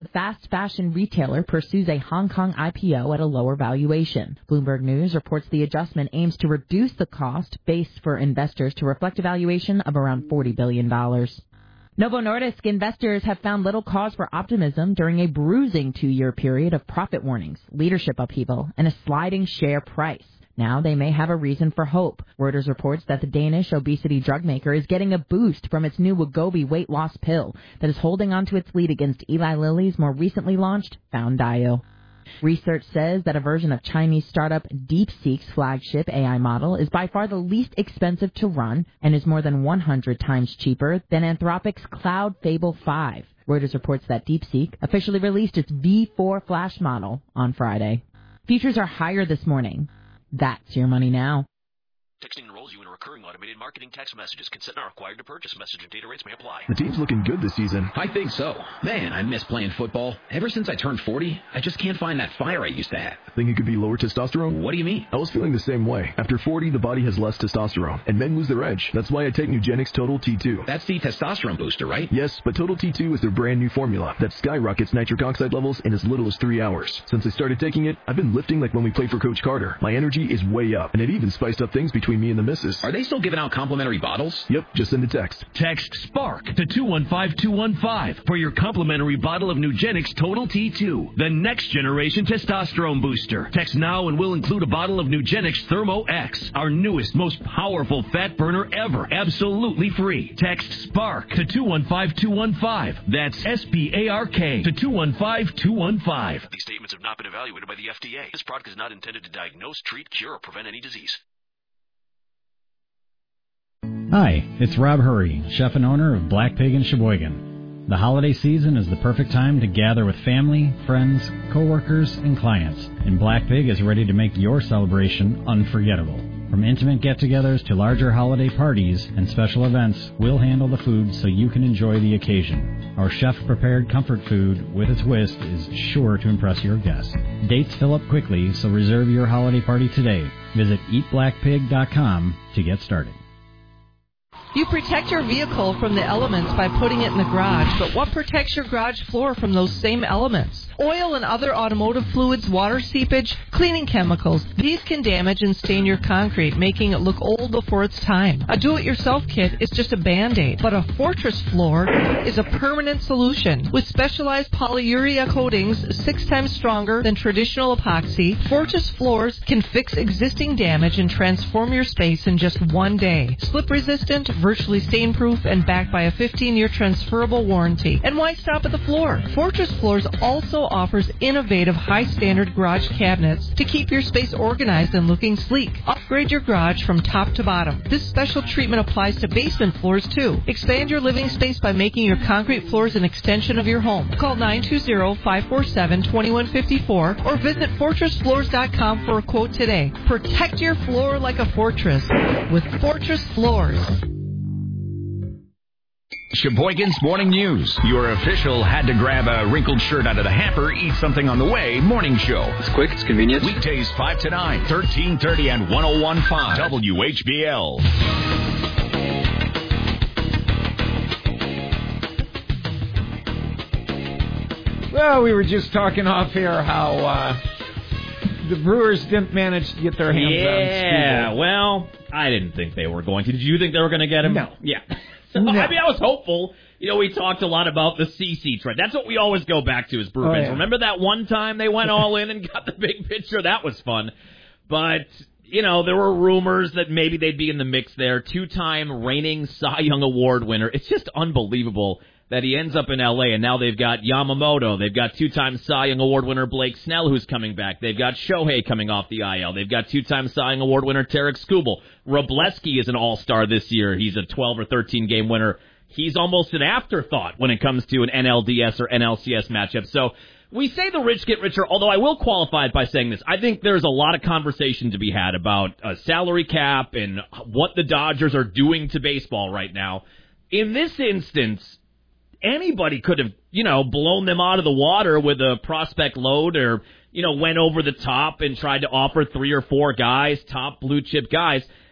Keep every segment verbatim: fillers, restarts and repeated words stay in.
fast fashion retailer pursues a Hong Kong I P O at a lower valuation. Bloomberg News reports the adjustment aims to reduce the cost base for investors to reflect a valuation of around forty billion dollars. Novo Nordisk investors have found little cause for optimism during a bruising two-year period of profit warnings, leadership upheaval, and a sliding share price. Now they may have a reason for hope. Reuters reports that the Danish obesity drug maker is getting a boost from its new Wegovy weight loss pill that is holding on to its lead against Eli Lilly's more recently launched Foundayo. Research says that a version of Chinese startup DeepSeek's flagship A I model is by far the least expensive to run and is more than one hundred times cheaper than Anthropic's Cloud Fable five. Reuters reports that DeepSeek officially released its V four Flash model on Friday. Futures are higher this morning. That's your money now. Texting enrolls you in a recurring automated marketing text messages. Consent not required to purchase. Message and data rates may apply. The team's looking good this season. I think so. Man, I miss playing football. Ever since I turned forty, I just can't find that fire I used to have. Think it could be lower testosterone? What do you mean? I was feeling the same way. After forty, the body has less testosterone, and men lose their edge. That's why I take Nugenix Total T two. That's the testosterone booster, right? Yes, but Total T two is their brand new formula that skyrockets nitric oxide levels in as little as three hours. Since I started taking it, I've been lifting like when we played for Coach Carter. My energy is way up, and it even spiced up things between me and the missus. Are they still giving out complimentary bottles? Yep, just send a text. Text SPARK to two one five two one five for your complimentary bottle of Nugenix Total T two, the next generation testosterone booster. Text now and we'll include a bottle of Nugenix Thermo X, our newest, most powerful fat burner ever, absolutely free. Text SPARK to two one five two one five. That's S P A R K to two one five two one five. These statements have not been evaluated by the F D A. This product is not intended to diagnose, treat, cure, or prevent any disease. Hi, it's Rob Hurry, chef and owner of Black Pig in Sheboygan. The holiday season is the perfect time to gather with family, friends, coworkers, and clients, and Black Pig is ready to make your celebration unforgettable. From intimate get-togethers to larger holiday parties and special events, we'll handle the food so you can enjoy the occasion. Our chef-prepared comfort food with a twist is sure to impress your guests. Dates fill up quickly, so reserve your holiday party today. Visit eat black pig dot com to get started. You protect your vehicle from the elements by putting it in the garage, but what protects your garage floor from those same elements? Oil and other automotive fluids, water seepage, cleaning chemicals. These can damage and stain your concrete, making it look old before its time. A do-it-yourself kit is just a Band-Aid, but a Fortress floor is a permanent solution. With specialized polyurea coatings six times stronger than traditional epoxy, Fortress floors can fix existing damage and transform your space in just one day. Slip-resistant, virtually stain-proof, and backed by a fifteen-year transferable warranty. And why stop at the floor? Fortress Floors also offers innovative, high-standard garage cabinets to keep your space organized and looking sleek. Upgrade your garage from top to bottom. This special treatment applies to basement floors, too. Expand your living space by making your concrete floors an extension of your home. Call nine two zero, five four seven, two one five four or visit fortress floors dot com for a quote today. Protect your floor like a fortress with Fortress Floors. Sheboygan's Morning News. Your official had to grab a wrinkled shirt out of the hamper, eat something on the way. Morning show. It's quick, it's convenient. Weekdays five to nine, thirteen thirty and one oh one point five W H B L. Well, we were just talking off here how uh, the Brewers didn't manage to get their hands yeah, on Yeah, well, I didn't think they were going to. Did you think they were going to get him? No. Yeah. So, no. I mean, I was hopeful. You know, we talked a lot about the C C trade. That's what we always go back to as Brew oh, fans. yeah. Remember that one time they went all in and got the big picture? That was fun. But, you know, there were rumors that maybe they'd be in the mix there. Two-time reigning Cy Young Award winner. It's just unbelievable that he ends up in L A, and now they've got Yamamoto. They've got two-time Cy Young Award winner Blake Snell, who's coming back. They've got Shohei coming off the I L. They've got two-time Cy Young Award winner Tarek Skubal. Wroblewski is an all-star this year. He's a twelve or thirteen game winner. He's almost an afterthought when it comes to an N L D S or N L C S matchup. So we say the rich get richer, although I will qualify it by saying this. I think there's a lot of conversation to be had about a salary cap and what the Dodgers are doing to baseball right now. In this instance, anybody could have, you know, blown them out of the water with a prospect load or, you know, went over the top and tried to offer three or four guys, top blue chip guys.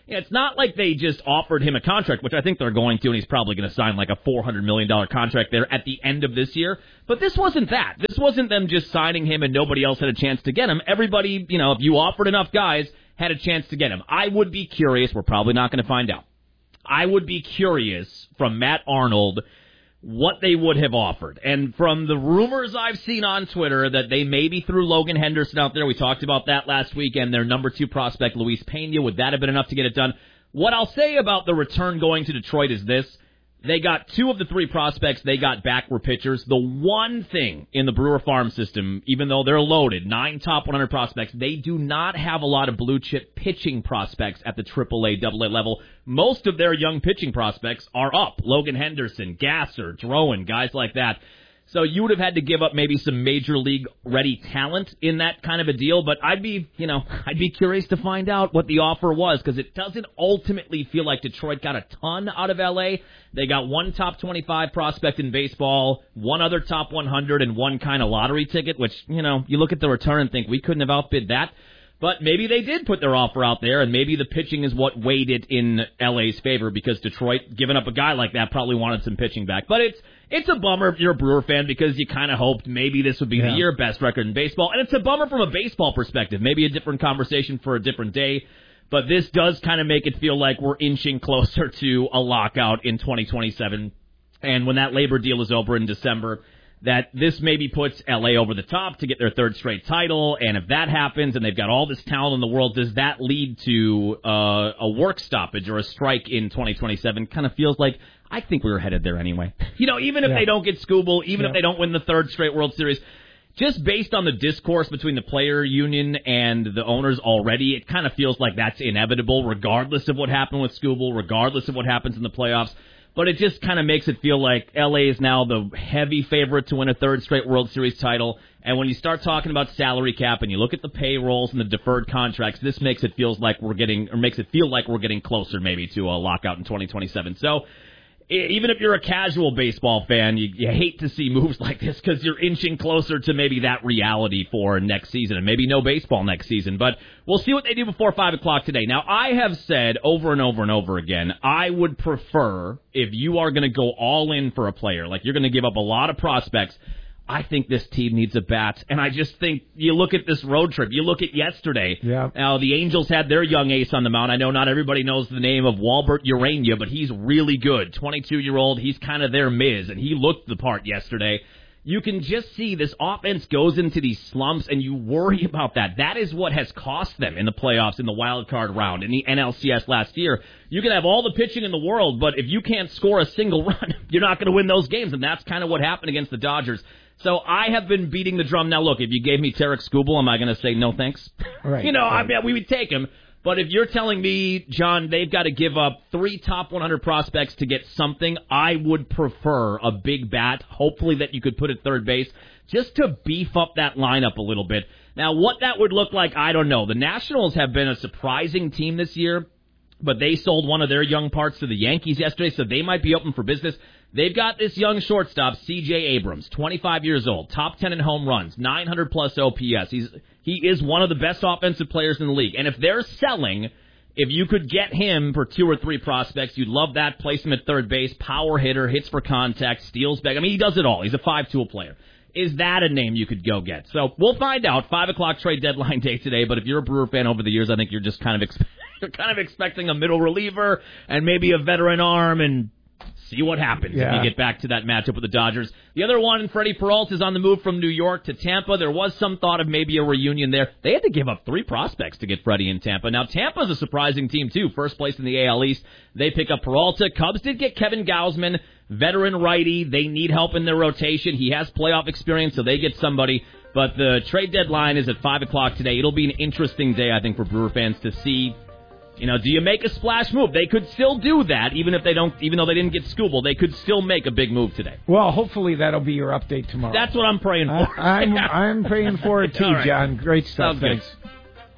Yeah, it's not like they just offered him a contract, which I think they're going to, and he's probably going to sign like a four hundred million dollars contract there at the end of this year. But this wasn't that. This wasn't them just signing him and nobody else had a chance to get him. Everybody, you know, if you offered enough guys, had a chance to get him. I would be curious. We're probably not going to find out. I would be curious from Matt Arnold what they would have offered. And from the rumors I've seen on Twitter that they maybe threw Logan Henderson out there, we talked about that last week, and their number two prospect, Luis Pena, would that have been enough to get it done? What I'll say about the return going to Detroit is this. They got two of the three prospects they got back were pitchers. The one thing in the Brewer farm system, even though they're loaded, nine top one hundred prospects, they do not have a lot of blue-chip pitching prospects at the triple A, double A level. Most of their young pitching prospects are up. Logan Henderson, Gasser, Drowan, guys like that. So you would have had to give up maybe some major league ready talent in that kind of a deal, but I'd be, you know, I'd be curious to find out what the offer was, because it doesn't ultimately feel like Detroit got a ton out of L A. They got one top twenty-five prospect in baseball, one other top one hundred, and one kind of lottery ticket, which, you know, you look at the return and think we couldn't have outbid that. But maybe they did put their offer out there, and maybe the pitching is what weighed it in L A's favor, because Detroit, giving up a guy like that, probably wanted some pitching back. But it's it's a bummer if you're a Brewer fan, because you kind of hoped maybe this would be yeah. the year best record in baseball. And it's a bummer from a baseball perspective. Maybe a different conversation for a different day. But this does kind of make it feel like we're inching closer to a lockout in twenty twenty-seven. And when that labor deal is over in December, that this maybe puts L A over the top to get their third straight title, and if that happens and they've got all this talent in the world, does that lead to uh, a work stoppage or a strike in twenty twenty-seven? Kind of feels like I think we were headed there anyway. You know, even if yeah. they don't get Skubal, even yeah. if they don't win the third straight World Series, just based on the discourse between the player union and the owners already, it kind of feels like that's inevitable regardless of what happened with Skubal, regardless of what happens in the playoffs. But it just kind of makes it feel like L A is now the heavy favorite to win a third straight World Series title. And when you start talking about salary cap and you look at the payrolls and the deferred contracts, this makes it feels like we're getting, or makes it feel like we're getting closer maybe to a lockout in twenty twenty-seven. So even if you're a casual baseball fan, you, you hate to see moves like this because you're inching closer to maybe that reality for next season, and maybe no baseball next season. But we'll see what they do before five o'clock today. Now, I have said over and over and over again, I would prefer, if you are going to go all in for a player, like you're going to give up a lot of prospects, I think this team needs a bat. And I just think you look at this road trip. You look at yesterday. Yeah. Now, the Angels had their young ace on the mound. I know not everybody knows the name of Walbert Urania, but he's really good. twenty-two-year-old. He's kind of their Miz, and he looked the part yesterday. You can just see this offense goes into these slumps, and you worry about that. That is what has cost them in the playoffs, in the wild card round, in the N L C S last year. You can have all the pitching in the world, but if you can't score a single run, you're not going to win those games, and that's kind of what happened against the Dodgers. So I have been beating the drum. Now, look, if you gave me Tarek Skubal, am I going to say no thanks? Right. you know, right. I mean, we would take him. But if you're telling me, John, they've got to give up three top one hundred prospects to get something, I would prefer a big bat, hopefully that you could put at third base, just to beef up that lineup a little bit. Now, what that would look like, I don't know. The Nationals have been a surprising team this year, but they sold one of their young parts to the Yankees yesterday, so they might be open for business. They've got this young shortstop, C J Abrams, twenty-five years old, top ten in home runs, nine hundred plus O P S. He's he is one of the best offensive players in the league. And if they're selling, if you could get him for two or three prospects, you'd love that. Place him at third base, power hitter, hits for contact, steals back. I mean, he does it all. He's a five-tool player. Is that a name you could go get? So we'll find out. Five o'clock trade deadline day today. But if you're a Brewer fan over the years, I think you're just kind of ex- you're kind of expecting a middle reliever and maybe a veteran arm and see what happens yeah. if you get back to that matchup with the Dodgers. The other one, Freddie Peralta, is on the move from New York to Tampa. There was some thought of maybe a reunion there. They had to give up three prospects to get Freddie in Tampa. Now, Tampa's a surprising team, too. First place in the A L East. They pick up Peralta. Cubs did get Kevin Gausman, veteran righty. They need help in their rotation. He has playoff experience, so they get somebody. But the trade deadline is at five o'clock today. It'll be an interesting day, I think, for Brewer fans to see. You know, do you make a splash move? They could still do that, even if they don't, even though they didn't get Skubal. They could still make a big move today. Well, hopefully that'll be your update tomorrow. That's what I'm praying for. I, I'm I'm praying for it too, right. John. Great stuff. Sounds Thanks. Good.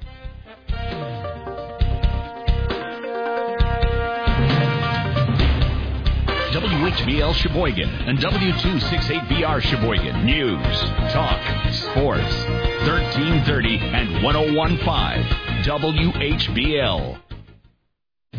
W H B L Sheboygan and W two sixty-eight B R Sheboygan. News, talk, sports. thirteen thirty and one oh one point five W H B L.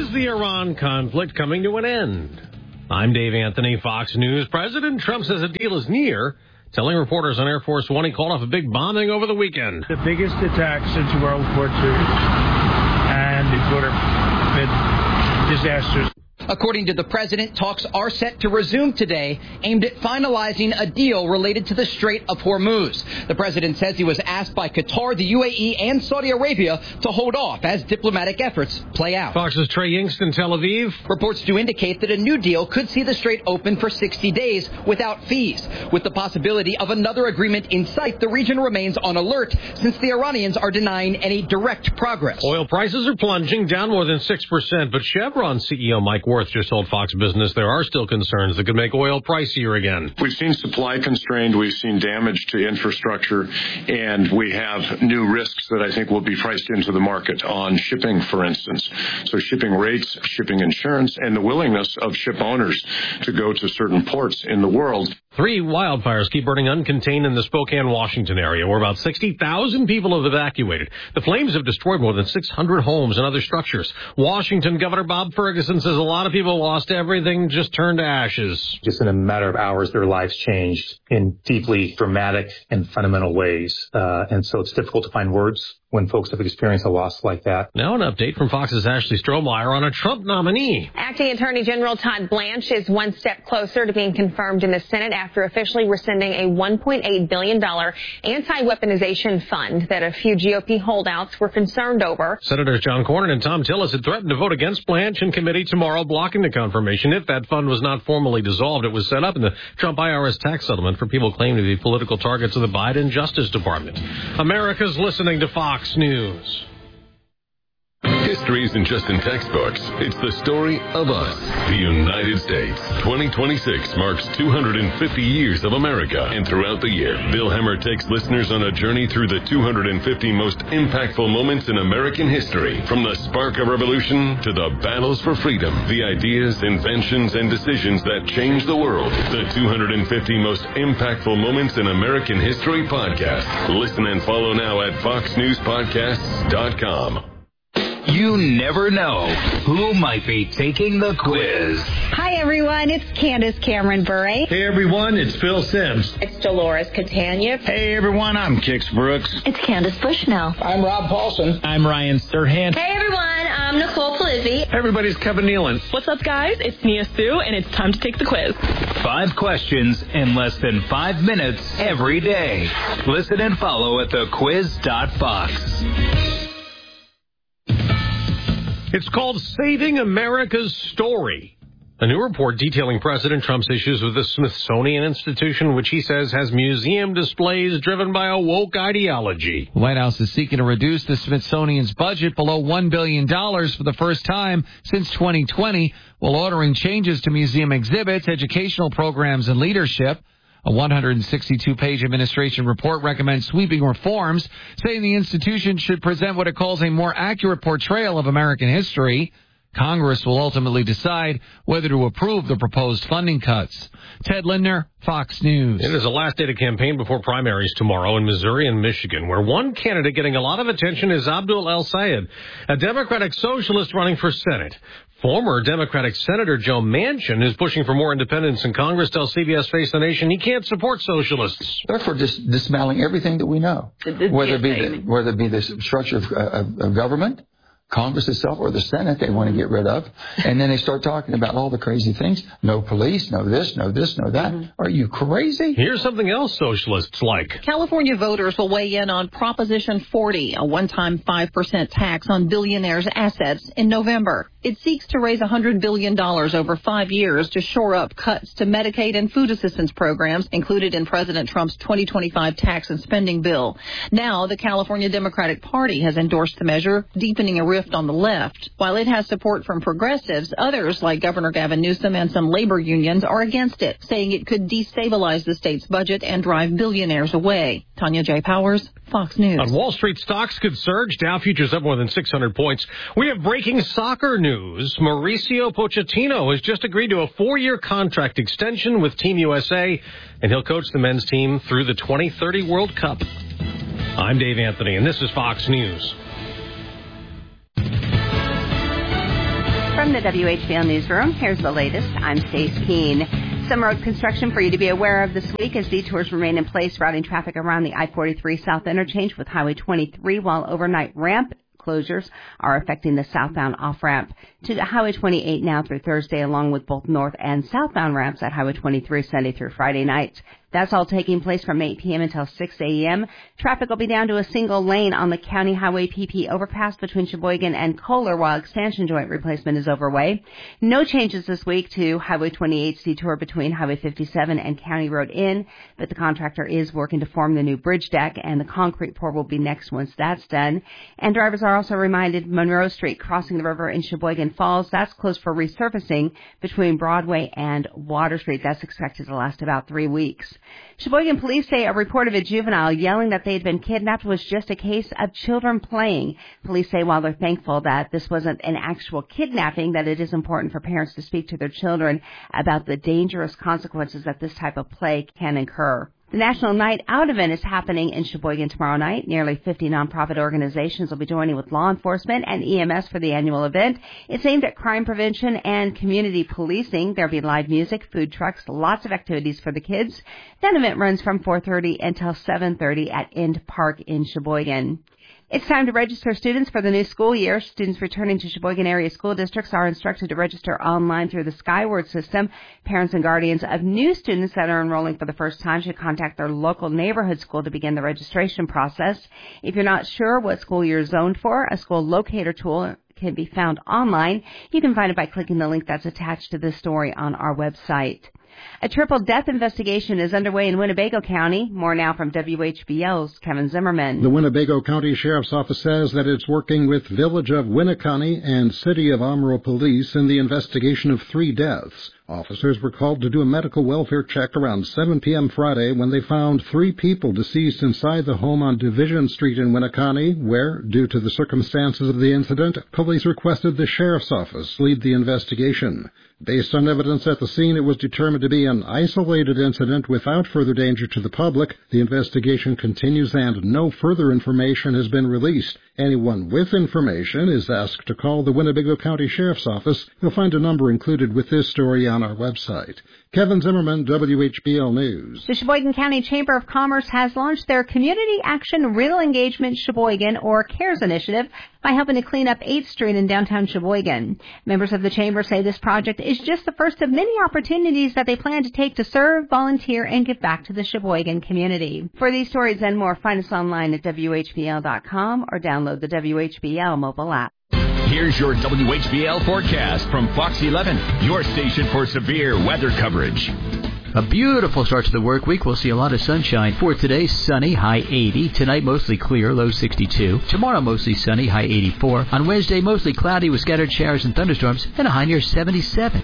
Is the Iran conflict coming to an end? I'm Dave Anthony, Fox News. President Trump says a deal is near, telling reporters on Air Force One he called off a big bombing over the weekend. The biggest attack since World War Two, and it would have been disastrous. According to the president, talks are set to resume today, aimed at finalizing a deal related to the Strait of Hormuz. The president says he was asked by Qatar, the U A E, and Saudi Arabia to hold off as diplomatic efforts play out. Fox's Trey Yingst in Tel Aviv. Reports do indicate that a new deal could see the strait open for sixty days without fees. With the possibility of another agreement in sight, the region remains on alert since the Iranians are denying any direct progress. Oil prices are plunging, down more than six percent, but Chevron C E O Mike Wirth just told Fox Business there are still concerns that could make oil pricier again. We've seen supply constrained, we've seen damage to infrastructure, and we have new risks that I think will be priced into the market on shipping, for instance. So shipping rates, shipping insurance, and the willingness of ship owners to go to certain ports in the world. Three wildfires keep burning uncontained in the Spokane, Washington area, where about sixty thousand people have evacuated. The flames have destroyed more than six hundred homes and other structures. Washington Governor Bob Ferguson says a lot of people lost everything, just turned to ashes. Just in a matter of hours, their lives changed in deeply dramatic and fundamental ways. Uh, and so it's difficult to find words when folks have experienced a loss like that. Now an update from Fox's Ashley Strohmeyer on a Trump nominee. Acting Attorney General Todd Blanche is one step closer to being confirmed in the Senate after officially rescinding a one point eight billion dollars anti-weaponization fund that a few G O P holdouts were concerned over. Senators John Cornyn and Tom Tillis had threatened to vote against Blanche in committee tomorrow, blocking the confirmation if that fund was not formally dissolved. It was set up in the Trump I R S tax settlement for people claimed to be political targets of the Biden Justice Department. America's listening to Fox News. History isn't just in textbooks. It's the story of us, the United States. twenty twenty-six marks two hundred fifty years of America, and throughout the year, Bill Hemmer takes listeners on a journey through the two hundred fifty most impactful moments in American history. From the spark of revolution to the battles for freedom, the ideas, inventions, and decisions that changed the world. The two hundred fifty most impactful moments in American history podcast. Listen and follow now at fox news podcasts dot com. You never know who might be taking the quiz. Hi, everyone. It's Candace Cameron Bure. Hey, everyone. It's Phil Sims. It's Dolores Catania. Hey, everyone. I'm Kix Brooks. It's Candace Bushnell. I'm Rob Paulson. I'm Ryan Sturhan. Hey, everyone. I'm Nicole Polizzi. Hey, everybody. It's Kevin Nealon. What's up, guys? It's Nia Sue, and it's time to take the quiz. Five questions in less than five minutes every day. Listen and follow at the quiz dot fox. It's called Saving America's Story. A new report detailing President Trump's issues with the Smithsonian Institution, which he says has museum displays driven by a woke ideology. The White House is seeking to reduce the Smithsonian's budget below one billion dollars for the first time since twenty twenty, while ordering changes to museum exhibits, educational programs, and leadership. A one hundred sixty-two page administration report recommends sweeping reforms, saying the institution should present what it calls a more accurate portrayal of American history. Congress will ultimately decide whether to approve the proposed funding cuts. Ted Lindner, Fox News. It is the last day to campaign before primaries tomorrow in Missouri and Michigan, where one candidate getting a lot of attention is Abdul El-Sayed, a Democratic socialist running for Senate. Former Democratic Senator Joe Manchin, who's pushing for more independence in Congress, tells C B S Face the Nation he can't support socialists. Therefore, dis- dismantling everything that we know, whether it be the, whether it be the structure of, uh, of, of government, Congress itself, or the Senate they want to get rid of. And then they start talking about all the crazy things. No police, no this, no this, no that. Mm-hmm. Are you crazy? Here's something else socialists like. California voters will weigh in on Proposition forty, a one-time five percent tax on billionaires' assets, in November. It seeks to raise one hundred billion dollars over five years to shore up cuts to Medicaid and food assistance programs included in President Trump's twenty twenty-five tax and spending bill. Now, the California Democratic Party has endorsed the measure, deepening a rift on the left. While it has support from progressives, others like Governor Gavin Newsom and some labor unions are against it, saying it could destabilize the state's budget and drive billionaires away. Tanya J. Powers, Fox News. On Wall Street, stocks could surge. Dow futures up more than six hundred points. We have breaking soccer news. Mauricio Pochettino has just agreed to a four-year contract extension with Team U S A, and he'll coach the men's team through the twenty thirty World Cup. I'm Dave Anthony, and this is Fox News. From the W H B L Newsroom, here's the latest. I'm Stace Keene. Some road construction for you to be aware of this week as detours remain in place, routing traffic around the I forty-three South interchange with Highway twenty-three, while overnight ramp closures are affecting the southbound off-ramp to Highway twenty-eight now through Thursday, along with both north and southbound ramps at Highway twenty-three Sunday through Friday night. That's all taking place from eight p.m. until six a.m. Traffic will be down to a single lane on the County Highway P P overpass between Sheboygan and Kohler while expansion joint replacement is overway. No changes this week to Highway twenty-eight's detour between Highway fifty-seven and County Road Inn, but the contractor is working to form the new bridge deck, and the concrete pour will be next once that's done. And drivers are also reminded Monroe Street crossing the river in Sheboygan Falls, that's closed for resurfacing between Broadway and Water Street. That's expected to last about three weeks. Sheboygan police say a report of a juvenile yelling that they had been kidnapped was just a case of children playing. Police say while they're thankful that this wasn't an actual kidnapping, that it is important for parents to speak to their children about the dangerous consequences that this type of play can incur. The National Night Out event is happening in Sheboygan tomorrow night. Nearly fifty nonprofit organizations will be joining with law enforcement and E M S for the annual event. It's aimed at crime prevention and community policing. There'll be live music, food trucks, lots of activities for the kids. That event runs from four thirty until seven thirty at End Park in Sheboygan. It's time to register students for the new school year. Students returning to Sheboygan area school districts are instructed to register online through the Skyward system. Parents and guardians of new students that are enrolling for the first time should contact their local neighborhood school to begin the registration process. If you're not sure what school you're zoned for, a school locator tool can be found online. You can find it by clicking the link that's attached to this story on our website. A triple death investigation is underway in Winnebago County. More now from W H B L's Kevin Zimmerman. The Winnebago County Sheriff's Office says that it's working with Village of Winneconne and City of Amarillo Police in the investigation of three deaths. Officers were called to do a medical welfare check around seven p.m. Friday when they found three people deceased inside the home on Division Street in Winneconne, where, due to the circumstances of the incident, police requested the Sheriff's Office lead the investigation. Based on evidence at the scene, it was determined to be an isolated incident without further danger to the public. The investigation continues and no further information has been released. Anyone with information is asked to call the Winnebago County Sheriff's Office. You'll find a number included with this story on our website. Kevin Zimmerman, W H B L News. The Sheboygan County Chamber of Commerce has launched their Community Action Real Engagement Sheboygan, or CARES initiative, by helping to clean up eighth Street in downtown Sheboygan. Members of the Chamber say this project is just the first of many opportunities that they plan to take to serve, volunteer, and give back to the Sheboygan community. For these stories and more, find us online at W H B L dot com or download the W H B L mobile app. Here's your W H B L forecast from Fox eleven, your station for severe weather coverage. A beautiful start to the work week. We'll see a lot of sunshine. For today, sunny, high eighty. Tonight, mostly clear, low sixty-two. Tomorrow, mostly sunny, high eighty-four. On Wednesday, mostly cloudy with scattered showers and thunderstorms, and a high near seventy-seven.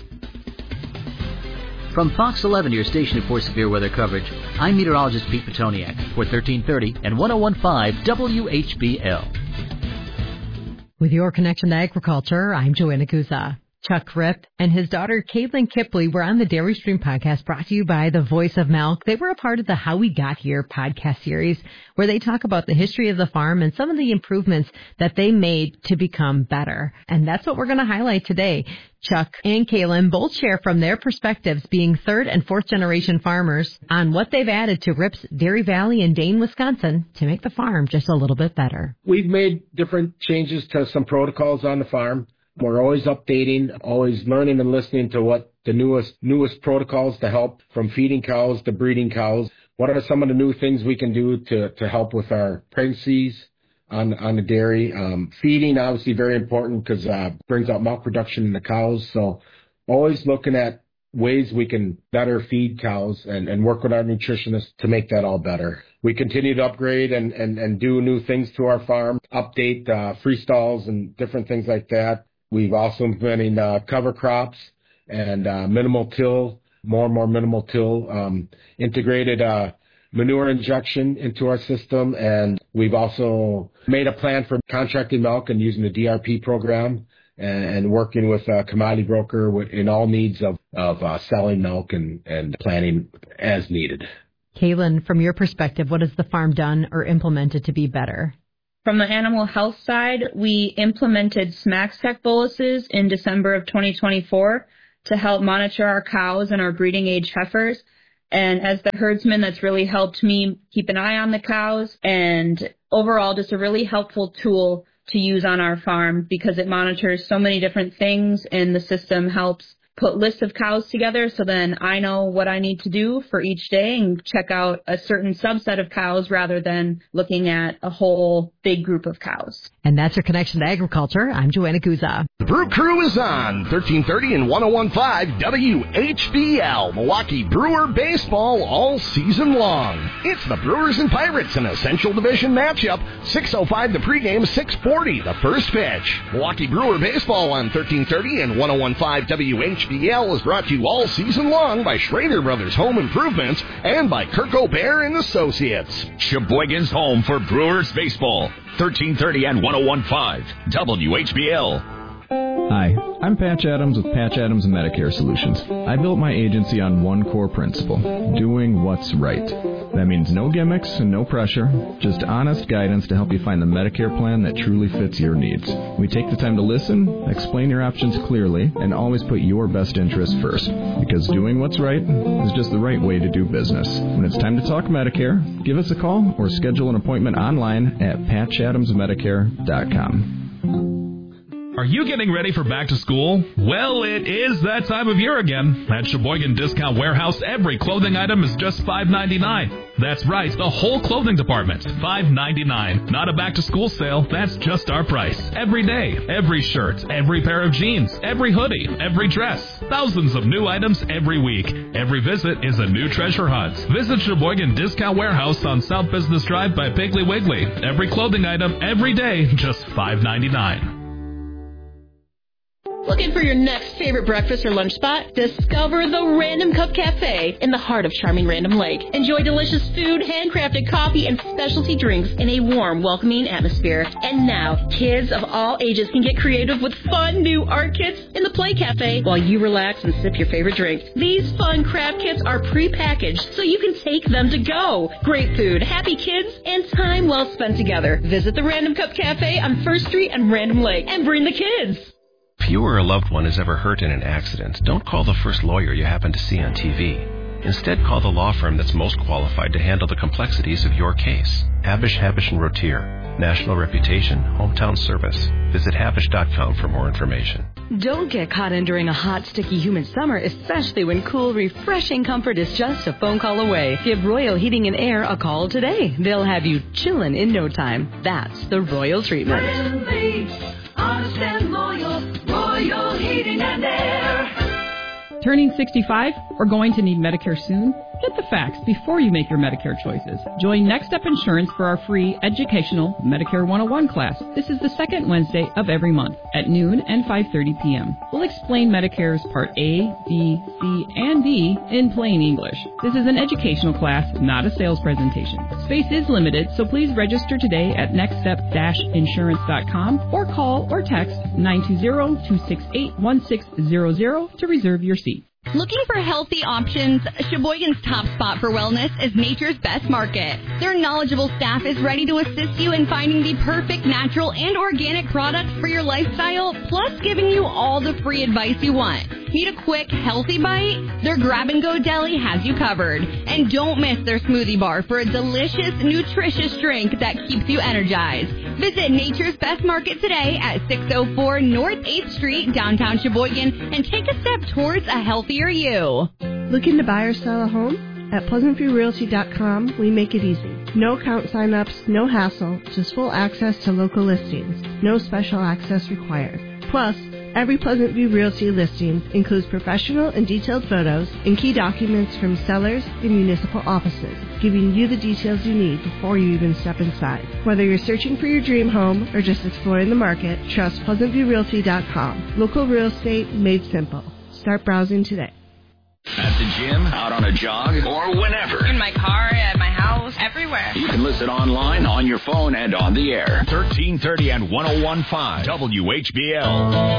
From Fox eleven, your station for severe weather coverage, I'm meteorologist Pete Petoniak for thirteen thirty and one oh one point five W H B L. With your connection to agriculture, I'm Joanna Guza. Chuck Kripp and his daughter Caitlin Kipley were on the Dairy Stream podcast brought to you by the Voice of Milk. They were a part of the How We Got Here podcast series where they talk about the history of the farm and some of the improvements that they made to become better. And that's what we're going to highlight today. Chuck and Caitlin both share from their perspectives, being third and fourth generation farmers, on what they've added to Ripp's Dairy Valley in Dane, Wisconsin to make the farm just a little bit better. We've made different changes to some protocols on the farm. We're always updating, always learning and listening to what the newest newest protocols to help, from feeding cows to breeding cows. What are some of the new things we can do to, to help with our pregnancies on on the dairy? Um, feeding, obviously, very important because uh, brings out milk production in the cows. So always looking at ways we can better feed cows and, and work with our nutritionists to make that all better. We continue to upgrade and, and, and do new things to our farm, update uh, free stalls and different things like that. We've also implemented uh, cover crops and uh, minimal till, more and more minimal till, um, integrated uh, manure injection into our system. And we've also made a plan for contracting milk and using the D R P program and, and working with a commodity broker in all needs of, of uh, selling milk and, and planning as needed. Caitlin, from your perspective, what has the farm done or implemented to be better? From the animal health side, we implemented SmaxTech boluses in December of twenty twenty-four to help monitor our cows and our breeding age heifers. And as the herdsman, that's really helped me keep an eye on the cows, and overall just a really helpful tool to use on our farm because it monitors so many different things, and the system helps put lists of cows together so then I know what I need to do for each day and check out a certain subset of cows rather than looking at a whole big group of cows. And that's your connection to agriculture. I'm Joanna Guza. The Brew Crew is on thirteen thirty and one oh one point five W H B L, Milwaukee Brewer baseball all season long. It's the Brewers and Pirates, an Essential Division matchup. six oh five the pregame, six forty the first pitch. Milwaukee Brewer baseball on thirteen thirty and one oh one point five W H B L is brought to you all season long by Schrader Brothers Home Improvements and by Kirk O'Bear and Associates. Sheboygan's home for Brewers baseball. thirteen thirty and one oh one point five W H B L. Hi, I'm Patch Adams with Patch Adams Medicare Solutions. I built my agency on one core principle, doing what's right. That means no gimmicks and no pressure, just honest guidance to help you find the Medicare plan that truly fits your needs. We take the time to listen, explain your options clearly, and always put your best interest first. Because doing what's right is just the right way to do business. When it's time to talk Medicare, give us a call or schedule an appointment online at patch adams medicare dot com. Are you getting ready for back to school? Well, it is that time of year again. At Sheboygan Discount Warehouse, every clothing item is just five ninety-nine. That's right, the whole clothing department, five ninety-nine. Not a back to school sale, that's just our price. Every day, every shirt, every pair of jeans, every hoodie, every dress. Thousands of new items every week. Every visit is a new treasure hunt. Visit Sheboygan Discount Warehouse on South Business Drive by Piggly Wiggly. Every clothing item, every day, just five ninety-nine. Looking for your next favorite breakfast or lunch spot? Discover the Random Cup Cafe in the heart of charming Random Lake. Enjoy delicious food, handcrafted coffee, and specialty drinks in a warm, welcoming atmosphere. And now, kids of all ages can get creative with fun new art kits in the Play Cafe while you relax and sip your favorite drink. These fun craft kits are pre-packaged so you can take them to go. Great food, happy kids, and time well spent together. Visit the Random Cup Cafe on First Street and Random Lake and bring the kids. If you or a loved one is ever hurt in an accident, don't call the first lawyer you happen to see on T V. Instead, call the law firm that's most qualified to handle the complexities of your case. Habish, Habish and Rotier. National reputation, hometown service. Visit habish dot com for more information. Don't get caught in during a hot, sticky, humid summer, especially when cool, refreshing comfort is just a phone call away. Give Royal Heating and Air a call today. They'll have you chillin' in no time. That's the Royal treatment. Friendly, honest and loyal, Royal Heating and Air. Turning sixty-five or going to need Medicare soon? Get the facts before you make your Medicare choices. Join Next Step Insurance for our free educational Medicare one oh one class. This is the second Wednesday of every month at noon and five thirty p.m. We'll explain Medicare's Part A, B, C, and D in plain English. This is an educational class, not a sales presentation. Space is limited, so please register today at next step dash insurance dot com or call or text nine two zero, two six eight, one six zero zero to reserve your seat. Looking for healthy options? Sheboygan's top spot for wellness is Nature's Best Market. Their knowledgeable staff is ready to assist you in finding the perfect natural and organic products for your lifestyle, plus giving you all the free advice you want. Need a quick, healthy bite? Their grab-and-go deli has you covered. And don't miss their smoothie bar for a delicious, nutritious drink that keeps you energized. Visit Nature's Best Market today at six oh four North eighth Street, downtown Sheboygan, and take a step towards a healthier you. Looking to buy or sell a home? At pleasant view realty dot com, we make it easy. No account sign-ups, no hassle, just full access to local listings. No special access required. Plus, every Pleasant View Realty listing includes professional and detailed photos and key documents from sellers and municipal offices, giving you the details you need before you even step inside. Whether you're searching for your dream home or just exploring the market, trust pleasant view realty dot com. Local real estate made simple. Start browsing today. At the gym, out on a jog, or whenever. In my car, at my house, everywhere. You can listen online, on your phone, and on the air. thirteen thirty and one oh one point five W H B L.